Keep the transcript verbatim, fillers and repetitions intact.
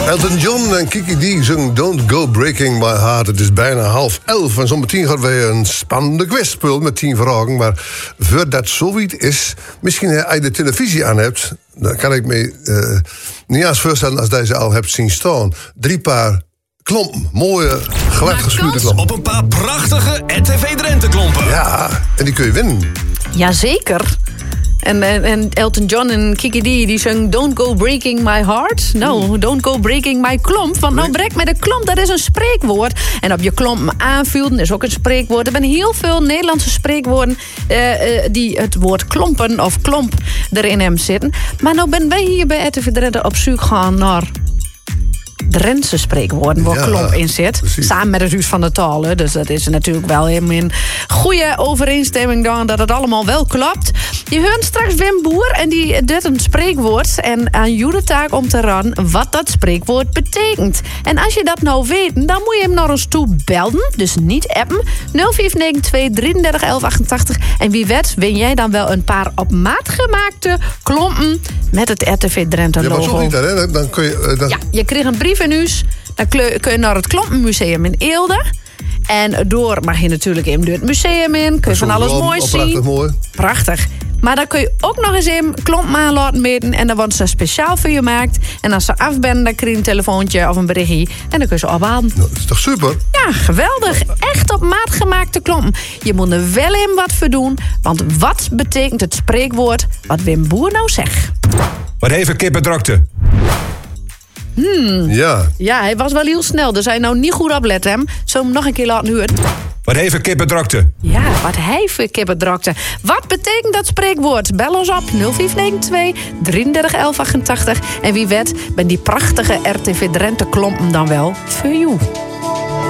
Elton John en Kiki D zingen Don't Go Breaking My Heart. Het is bijna half elf en zometeen gaat wij een spannende quizspul met tien vragen. Maar voordat zoiets is, misschien als je de televisie aan hebt, dan kan ik me uh, niet eens voorstellen als deze al hebt zien staan. Drie paar klompen, mooie, gladgeschuurde klompen. Op een paar prachtige R T V Drenthe klompen. Ja, en die kun je winnen. Jazeker. En, en, en Elton John en Kiki D die zingen Don't Go Breaking My Heart. Nou, Don't Go Breaking My Klomp. Want nou breek met een klomp, dat is een spreekwoord. En op je klomp aanvielen is ook een spreekwoord. Er zijn heel veel Nederlandse spreekwoorden uh, uh, die het woord klompen of klomp erin hebben zitten. Maar nou ben wij hier bij R T V Drenthe op zoek gaan naar Drentse spreekwoorden waar ja, klomp in zit. Precies. Samen met het Huis van de Taal. Hè. Dus dat is natuurlijk wel helemaal in goede overeenstemming dan dat het allemaal wel klopt. Je hoort straks Wim Boer en die doet een spreekwoord. En aan jou de taak om te raden wat dat spreekwoord betekent. En als je dat nou weet, dan moet je hem naar ons toe bellen. Dus niet appen. nul vijf negen twee drieëndertig elf achtentachtig. En wie weet win jij dan wel een paar op maat gemaakte klompen met het R T V Drenthe logo. Ja, maar zo niet, hè? Dan kun je, uh, dan... Ja, je kreeg een brief in huis. Dan kun je naar het Klompenmuseum in Eelde. En door mag je natuurlijk in het museum in. Kun je van alles moois zien. Prachtig mooi. Prachtig. Maar dan kun je ook nog eens in klompen aan laten meten. En dan wordt ze speciaal voor je gemaakt. En als ze af bent, dan krijg je een telefoontje of een berichtje. En dan kun je ze ophalen. Nou, dat is toch super? Ja, geweldig. Echt op maat gemaakte klompen. Je moet er wel in wat voor doen. Want wat betekent het spreekwoord wat Wim Boer nou zegt? Wat even kippendrokte. Hmm. Ja. Ja, hij was wel heel snel. Dus hij nou niet goed opletten hem. Zullen we hem nog een keer laten horen? Wat even kippendrokte. Ja, wat hij voor kippendrokte. Wat betekent dat spreekwoord? Bel ons op nul vijf negen twee drieëndertig elf achtentachtig. En wie weet, ben die prachtige R T V Drenthe klompen dan wel voor jou.